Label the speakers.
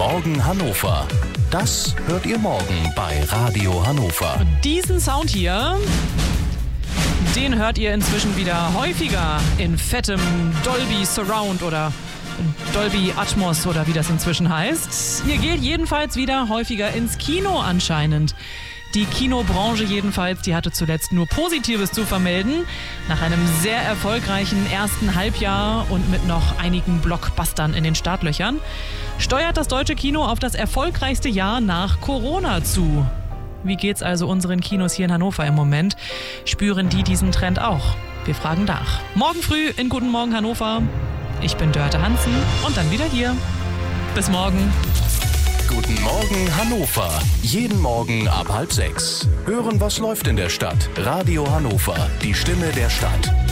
Speaker 1: Morgen Hannover. Das hört ihr morgen bei Radio Hannover.
Speaker 2: Diesen Sound hier, den hört ihr inzwischen wieder häufiger in fettem Dolby Surround oder Dolby Atmos oder wie das inzwischen heißt. Ihr geht jedenfalls wieder häufiger ins Kino anscheinend. Die Kinobranche jedenfalls, die hatte zuletzt nur Positives zu vermelden. Nach einem sehr erfolgreichen ersten Halbjahr und mit noch einigen Blockbustern in den Startlöchern steuert das deutsche Kino auf das erfolgreichste Jahr nach Corona zu. Wie geht's also unseren Kinos hier in Hannover im Moment? Spüren die diesen Trend auch? Wir fragen nach. Morgen früh in Guten Morgen Hannover. Ich bin Dörte Hansen und dann wieder hier. Bis morgen.
Speaker 1: Guten Morgen Hannover. Jeden Morgen ab 5:30. Hören, was läuft in der Stadt. Radio Hannover, die Stimme der Stadt.